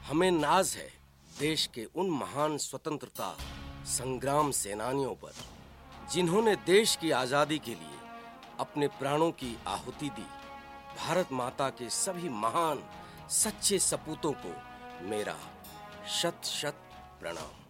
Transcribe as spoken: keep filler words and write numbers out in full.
हमें नाज है देश के उन महान स्वतंत्रता संग्राम सेनानियों पर जिन्होंने देश की आजादी के लिए अपने प्राणों की आहुति दी। भारत माता के सभी महान सच्चे सपूतों को मेरा शत शत प्रणाम।